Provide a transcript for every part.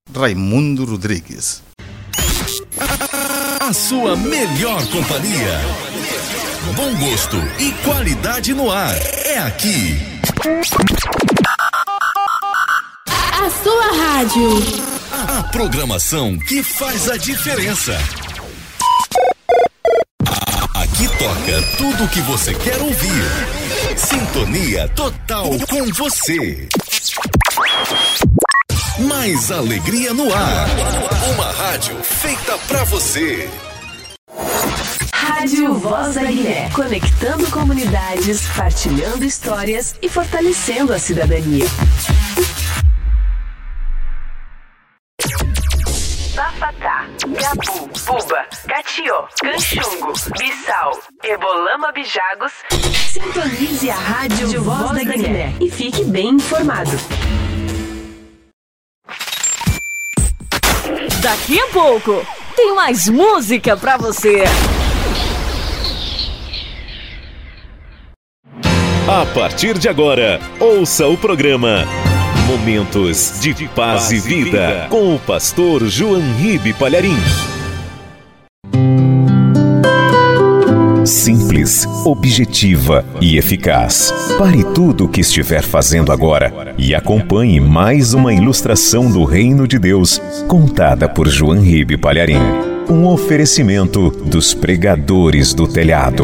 Raimundo Rodrigues. A sua melhor companhia. Bom gosto e qualidade no ar. É aqui. A sua rádio. A programação que faz a diferença. Aqui toca tudo o que você quer ouvir. Sintonia total com você. Mais alegria no ar. Uma rádio feita pra você. Rádio Voz da Guiné. Conectando comunidades, partilhando histórias e fortalecendo a cidadania. Bafatá, Gabu, Buba, Catió, Canchungo, Bissau, Ebolama, Bijagos. Sintonize a Rádio Voz da Guiné e fique bem informado. Daqui a pouco tem mais música pra você. A partir de agora, ouça o programa Momentos de Paz e Vida com o pastor João Ribe Palharim. Simples, objetiva e eficaz. Pare tudo o que estiver fazendo agora e acompanhe mais uma ilustração do Reino de Deus, contada por João Ribe Palharim. Um oferecimento dos pregadores do telhado.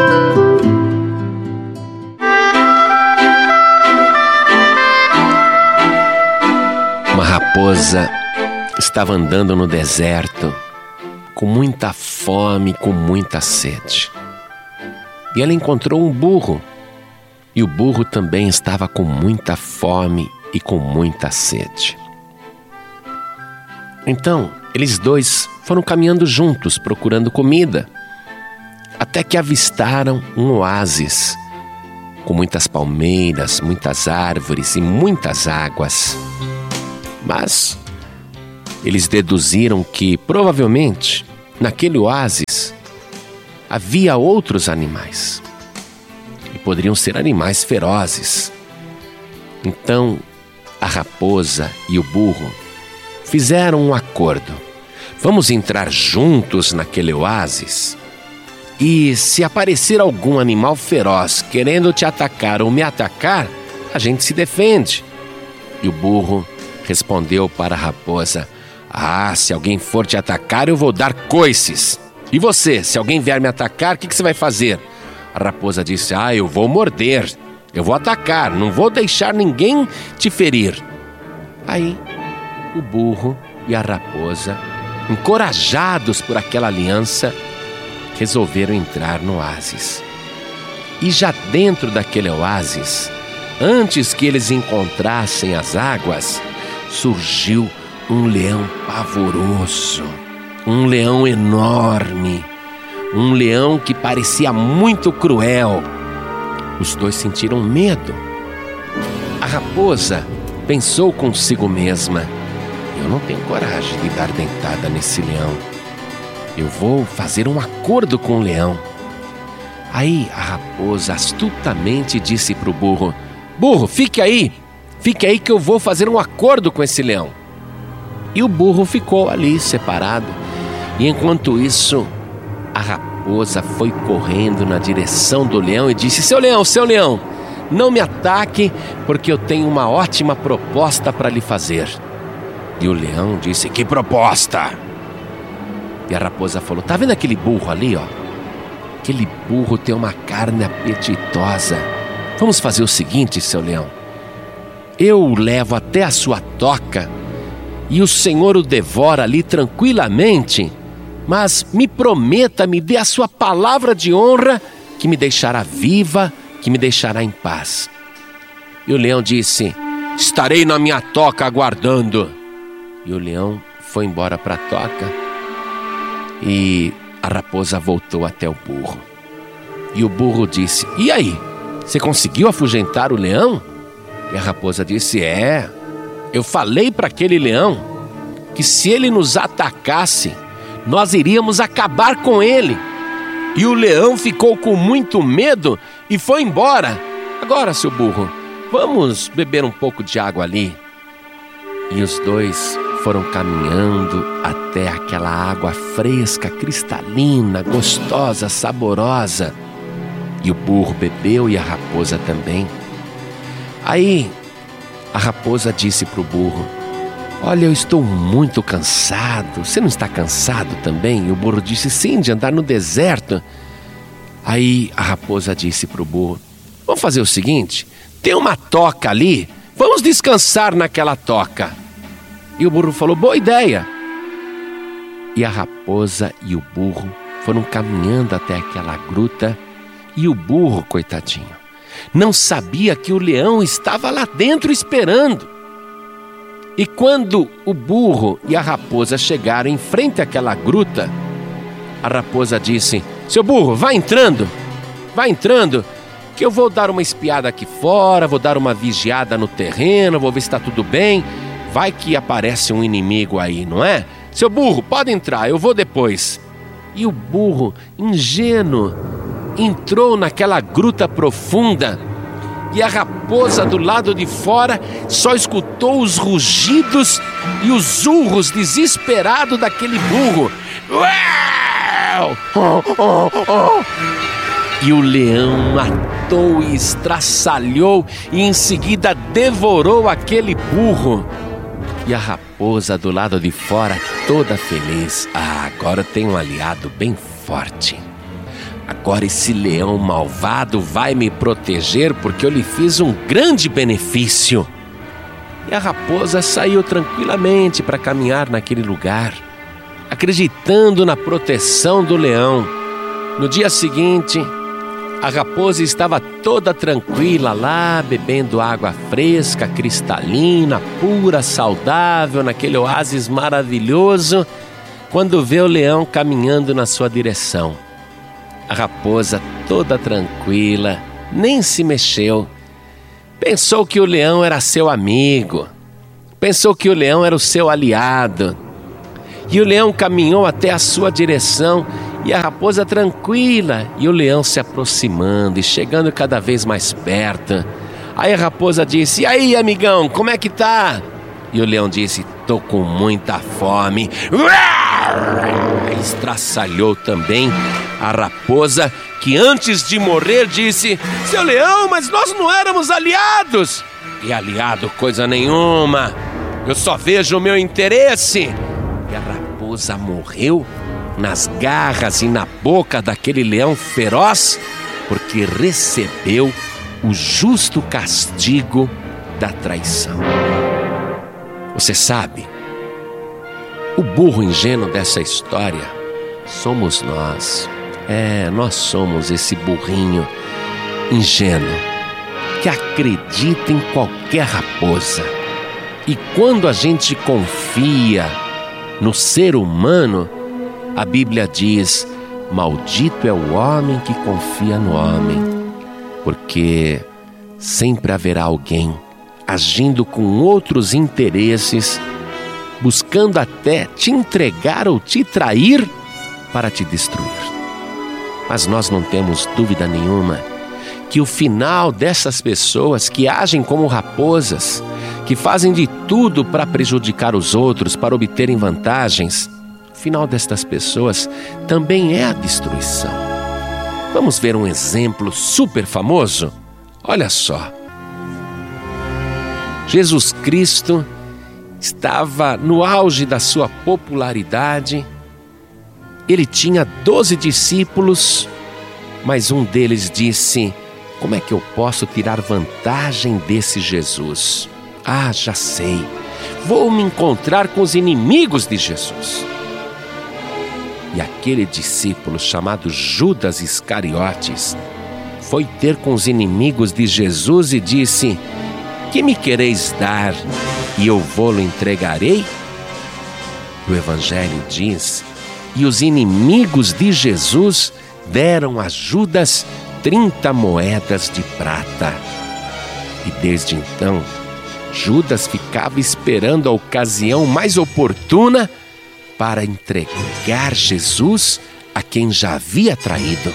Uma raposa estava andando no deserto com muita fome, com muita sede. E ela encontrou um burro, e o burro também estava com muita fome e com muita sede. Então, eles dois foram caminhando juntos, procurando comida, até que avistaram um oásis, com muitas palmeiras, muitas árvores e muitas águas. Mas eles deduziram que, provavelmente, naquele oásis, havia outros animais. E poderiam ser animais ferozes. Então, a raposa e o burro fizeram um acordo. Vamos entrar juntos naquele oásis? E se aparecer algum animal feroz querendo te atacar ou me atacar, a gente se defende. E o burro respondeu para a raposa: se alguém for te atacar, eu vou dar coices. E você, se alguém vier me atacar, o que você vai fazer? A raposa disse: eu vou morder, eu vou atacar, não vou deixar ninguém te ferir. Aí, o burro e a raposa, encorajados por aquela aliança, resolveram entrar no oásis. E já dentro daquele oásis, antes que eles encontrassem as águas, surgiu um leão pavoroso, um leão enorme, um leão que parecia muito cruel. Os dois sentiram medo. A raposa pensou consigo mesma: eu não tenho coragem de dar dentada nesse leão. Eu vou fazer um acordo com o leão. Aí a raposa astutamente disse para o burro: burro, fique aí que eu vou fazer um acordo com esse leão. E o burro ficou ali separado. E enquanto isso, a raposa foi correndo na direção do leão e disse: seu leão, não me ataque, porque eu tenho uma ótima proposta para lhe fazer. E o leão disse: que proposta? E a raposa falou: tá vendo aquele burro ali, ó? Aquele burro tem uma carne apetitosa. Vamos fazer o seguinte, seu leão. Eu o levo até a sua toca e o Senhor o devora ali tranquilamente, mas me prometa, me dê a sua palavra de honra que me deixará viva, que me deixará em paz. E o leão disse: estarei na minha toca aguardando. E o leão foi embora para a toca e a raposa voltou até o burro. E o burro disse: e aí, você conseguiu afugentar o leão? E a raposa disse: eu falei para aquele leão que se ele nos atacasse, nós iríamos acabar com ele. E o leão ficou com muito medo e foi embora. Agora, seu burro, vamos beber um pouco de água ali. E os dois foram caminhando até aquela água fresca, cristalina, gostosa, saborosa. E o burro bebeu e a raposa também. Aí a raposa disse para o burro: olha, eu estou muito cansado. Você não está cansado também? E o burro disse: sim, de andar no deserto. Aí a raposa disse para o burro: vamos fazer o seguinte, tem uma toca ali, vamos descansar naquela toca. E o burro falou: boa ideia. E a raposa e o burro foram caminhando até aquela gruta. E o burro, coitadinho, não sabia que o leão estava lá dentro esperando. E quando o burro e a raposa chegaram em frente àquela gruta, a raposa disse: seu burro, vai entrando, que eu vou dar uma espiada aqui fora, vou dar uma vigiada no terreno, vou ver se está tudo bem. Vai que aparece um inimigo aí, não é? Seu burro, pode entrar, eu vou depois. E o burro, ingênuo, entrou naquela gruta profunda. E a raposa do lado de fora só escutou os rugidos e os urros desesperados daquele burro. E o leão matou e estraçalhou e em seguida devorou aquele burro. E a raposa do lado de fora toda feliz. Agora tem um aliado bem forte. Agora esse leão malvado vai me proteger porque eu lhe fiz um grande benefício. E a raposa saiu tranquilamente para caminhar naquele lugar, acreditando na proteção do leão. No dia seguinte, a raposa estava toda tranquila lá, bebendo água fresca, cristalina, pura, saudável, naquele oásis maravilhoso, quando vê o leão caminhando na sua direção. A raposa, toda tranquila, nem se mexeu. Pensou que o leão era seu amigo. Pensou que o leão era o seu aliado. E o leão caminhou até a sua direção e a raposa tranquila. E o leão se aproximando e chegando cada vez mais perto. Aí a raposa disse: e aí, amigão, como é que tá? E o leão disse: tô com muita fome. Estraçalhou também a raposa, que antes de morrer disse: seu leão, mas nós não éramos aliados. E aliado coisa nenhuma, eu só vejo o meu interesse. E a raposa morreu nas garras e na boca daquele leão feroz, porque recebeu o justo castigo da traição. Você sabe, o burro ingênuo dessa história somos nós. Nós somos esse burrinho ingênuo que acredita em qualquer raposa. E quando a gente confia no ser humano, a Bíblia diz: maldito é o homem que confia no homem, porque sempre haverá alguém agindo com outros interesses, buscando até te entregar ou te trair para te destruir. Mas nós não temos dúvida nenhuma que o final dessas pessoas que agem como raposas, que fazem de tudo para prejudicar os outros, para obterem vantagens, o final destas pessoas também é a destruição. Vamos ver um exemplo super famoso? Olha só. Jesus Cristo estava no auge da sua popularidade. Ele tinha 12 discípulos, mas um deles disse: como é que eu posso tirar vantagem desse Jesus? Já sei, vou me encontrar com os inimigos de Jesus. E aquele discípulo chamado Judas Iscariotes foi ter com os inimigos de Jesus e disse: que me quereis dar e eu vou-lo entregarei? O Evangelho diz: e os inimigos de Jesus deram a Judas 30 moedas de prata. E desde então, Judas ficava esperando a ocasião mais oportuna para entregar Jesus a quem já havia traído.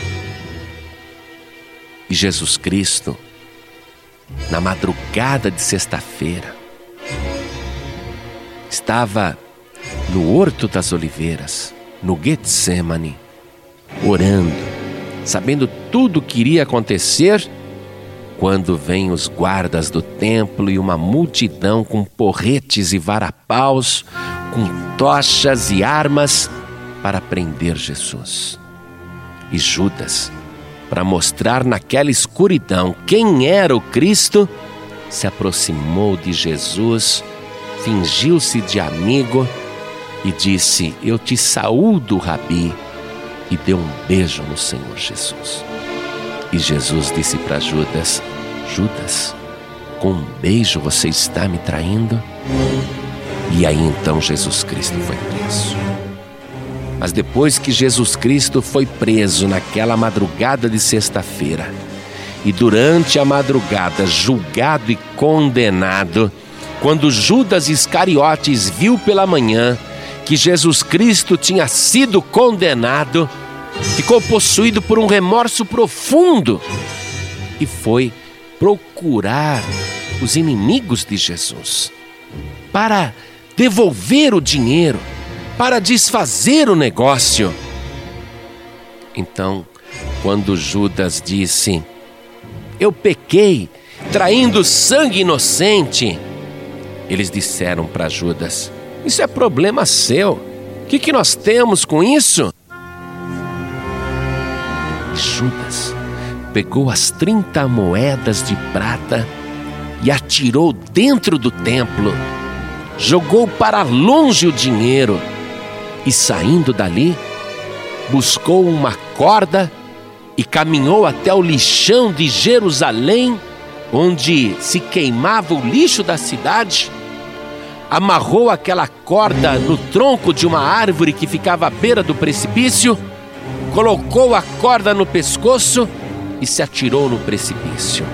E Jesus Cristo, na madrugada de sexta-feira, estava no Horto das Oliveiras, no Getsêmani, orando, sabendo tudo o que iria acontecer, quando vêm os guardas do templo e uma multidão com porretes e varapaus, com tochas e armas para prender Jesus. E Judas, para mostrar naquela escuridão quem era o Cristo, se aproximou de Jesus, fingiu-se de amigo e disse: eu te saúdo, Rabi, e deu um beijo no Senhor Jesus. E Jesus disse para Judas: Judas, com um beijo você está me traindo? E aí então Jesus Cristo foi preso. Mas depois que Jesus Cristo foi preso naquela madrugada de sexta-feira, e durante a madrugada julgado e condenado, quando Judas Iscariotes viu pela manhã que Jesus Cristo tinha sido condenado, ficou possuído por um remorso profundo e foi procurar os inimigos de Jesus para devolver o dinheiro, para desfazer o negócio. Então, quando Judas disse: eu pequei traindo sangue inocente, eles disseram para Judas: isso é problema seu, o que nós temos com isso? E Judas pegou as 30 moedas de prata e atirou dentro do templo, jogou para longe o dinheiro e, saindo dali, buscou uma corda e caminhou até o lixão de Jerusalém, onde se queimava o lixo da cidade, amarrou aquela corda no tronco de uma árvore que ficava à beira do precipício, colocou a corda no pescoço e se atirou no precipício.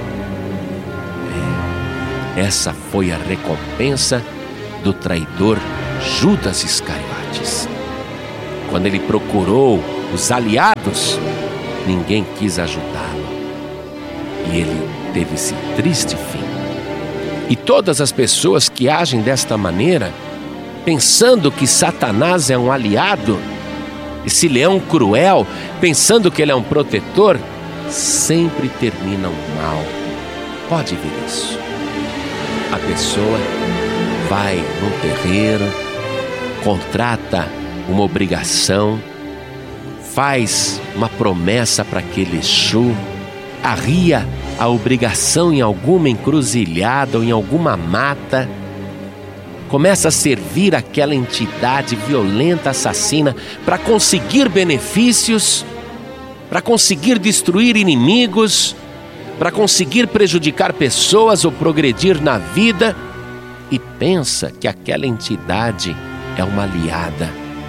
Essa foi a recompensa do traidor Judas Iscariotes. Quando ele procurou os aliados, ninguém quis ajudá-lo. E ele teve esse triste fim. E todas as pessoas que agem desta maneira, pensando que Satanás é um aliado, esse leão cruel, pensando que ele é um protetor, sempre terminam mal. Pode ver isso. A pessoa vai num terreiro, contrata uma obrigação, faz uma promessa para aquele Exu, arria a obrigação em alguma encruzilhada ou em alguma mata, começa a servir aquela entidade violenta, assassina, para conseguir benefícios, para conseguir destruir inimigos, para conseguir prejudicar pessoas ou progredir na vida, e pensa que aquela entidade é uma aliada.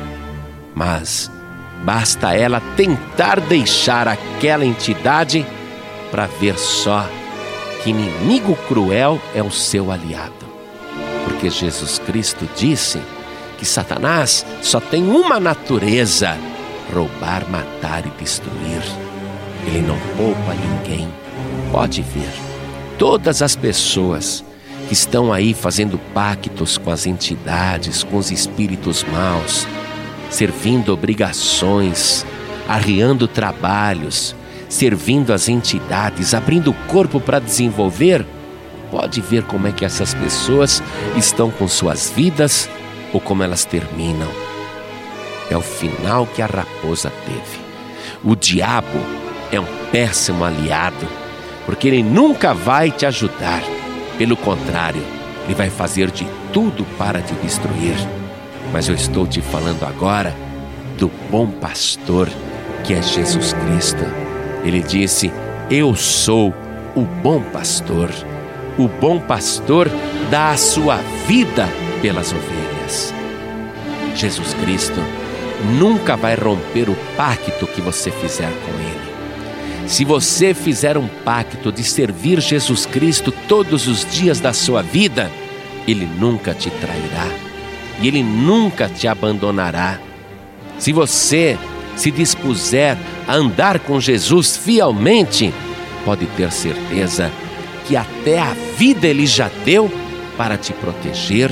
Mas basta ela tentar deixar aquela entidade para ver só que inimigo cruel é o seu aliado. Porque Jesus Cristo disse que Satanás só tem uma natureza: roubar, matar e destruir. Ele não poupa ninguém. Pode ver, todas as pessoas que estão aí fazendo pactos com as entidades, com os espíritos maus, servindo obrigações, arriando trabalhos, servindo as entidades, abrindo o corpo para desenvolver, pode ver como é que essas pessoas estão com suas vidas ou como elas terminam. É o final que a raposa teve. O diabo é um péssimo aliado, porque ele nunca vai te ajudar. Pelo contrário, ele vai fazer de tudo para te destruir. Mas eu estou te falando agora do bom pastor, que é Jesus Cristo. Ele disse: eu sou o bom pastor. O bom pastor dá a sua vida pelas ovelhas. Jesus Cristo nunca vai romper o pacto que você fizer com Ele. Se você fizer um pacto de servir Jesus Cristo todos os dias da sua vida, Ele nunca te trairá e Ele nunca te abandonará. Se você se dispuser a andar com Jesus fielmente, pode ter certeza que até a vida Ele já deu para te proteger,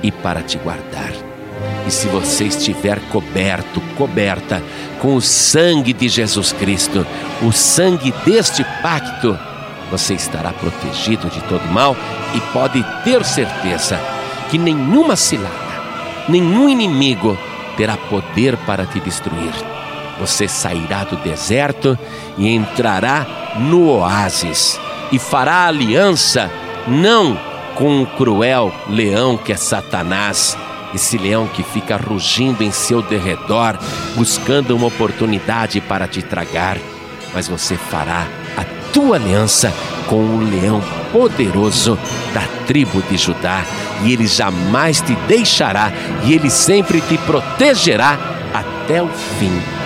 e para te guardar. E se você estiver coberta com o sangue de Jesus Cristo, o sangue deste pacto, você estará protegido de todo mal e pode ter certeza que nenhuma cilada, nenhum inimigo terá poder para te destruir. Você sairá do deserto e entrará no oásis e fará aliança não com o cruel leão que é Satanás, esse leão que fica rugindo em seu derredor, buscando uma oportunidade para te tragar, mas você fará a tua aliança com o leão poderoso da tribo de Judá, e ele jamais te deixará, e ele sempre te protegerá até o fim